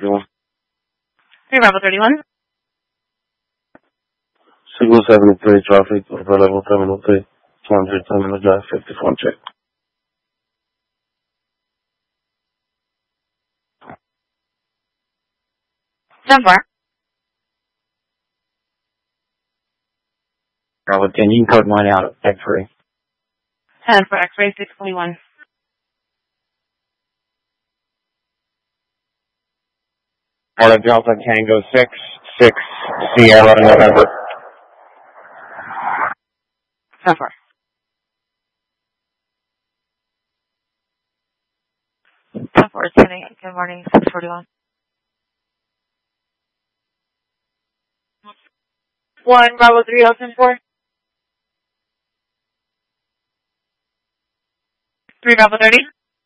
51. 3 Bravo 31. 673 traffic, por level 3 200 terminal drive 51 check. Denver. Bravo 10, you can code mine out at X-ray. 10 for X-ray 621. Florida Delta Tango 6 Sierra November. 10-4. Good morning, 641. 1 Bravo 3 10-4. 3 Bravo 30.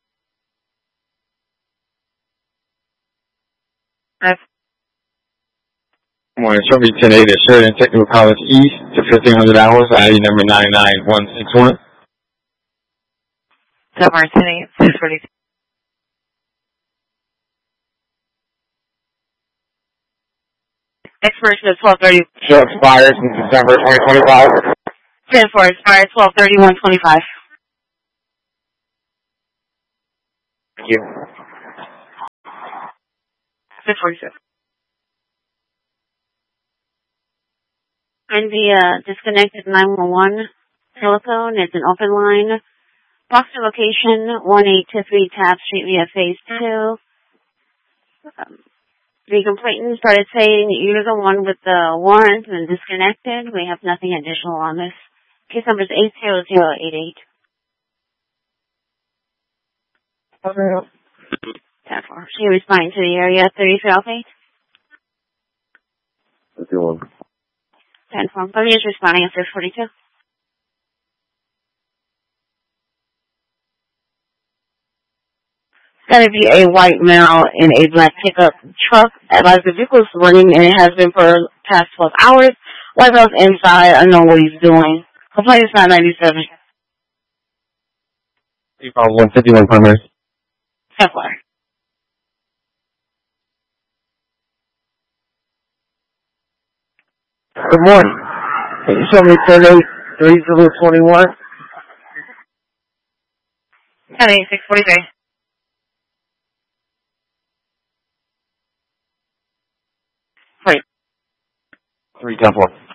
Good morning, Shelby 10-8 at Sheridan Technical College East to 1500 hours, ID number 99161. Denver 10-8, 642. Expiration is 12/30. Show expires in December 2025. 10-4 expires 12/31/25. Thank you. 646. I'm the disconnected 911 telephone. It's an open line. Boston location 1823 Taft Street via Phase 2. The complainant started saying you're the one with the warrant and disconnected. We have nothing additional on this. Case number is 80088. 10-4. She responding to the area 33 Alpha 8. 51. 10-4. Buddy is responding at 642. It's going to be a white male in a black pickup truck. As the vehicle is running, and it has been for the past 12 hours. White male's inside. I know what he's doing. Complaint is 997. 151 primary. 10-4. Good morning. Can you show me 10-8-3021? 10-8-643. 3-10-4.